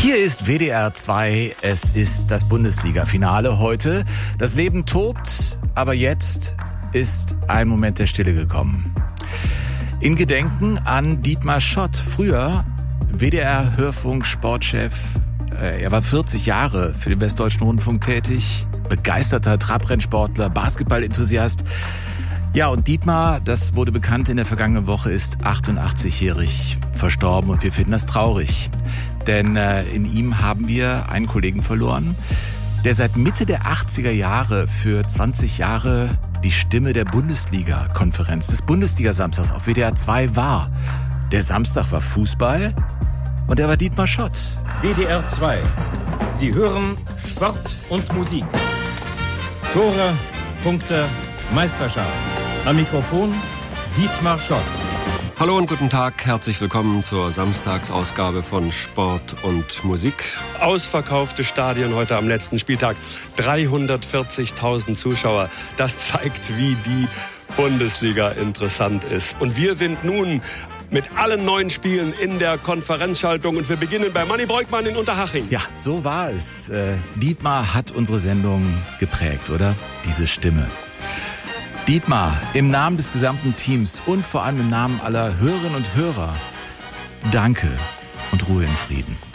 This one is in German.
Hier ist WDR 2, es ist das Bundesliga-Finale heute. Das Leben tobt, aber jetzt ist ein Moment der Stille gekommen. In Gedenken an Dietmar Schott, früher WDR-Hörfunk-Sportchef. Er war 40 Jahre für den Westdeutschen Rundfunk tätig, begeisterter Trabrennsportler, Basketball-Enthusiast. Ja, und Dietmar, das wurde bekannt in der vergangenen Woche, ist 88-jährig verstorben und wir finden das traurig. Denn in ihm haben wir einen Kollegen verloren, der seit Mitte der 80er Jahre für 20 Jahre die Stimme der Bundesliga-Konferenz, des Bundesliga-Samstags auf WDR 2 war. Der Samstag war Fußball und er war Dietmar Schott. WDR 2. Sie hören Sport und Musik. Tore, Punkte, Meisterschaft. Am Mikrofon Dietmar Schott. Hallo und guten Tag, herzlich willkommen zur Samstagsausgabe von Sport und Musik. Ausverkaufte Stadion heute am letzten Spieltag, 340.000 Zuschauer. Das zeigt, wie die Bundesliga interessant ist. Und wir sind nun mit allen neuen Spielen in der Konferenzschaltung und wir beginnen bei Manni Breukmann in Unterhaching. Ja, so war es. Dietmar hat unsere Sendung geprägt, oder? Diese Stimme. Dietmar, im Namen des gesamten Teams und vor allem im Namen aller Hörerinnen und Hörer, danke und Ruhe in Frieden.